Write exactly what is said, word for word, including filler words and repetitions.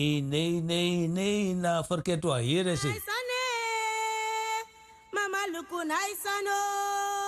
Nee, nee, nee, nee, na forget wa here say. Naisane, Mama Luku Naisano.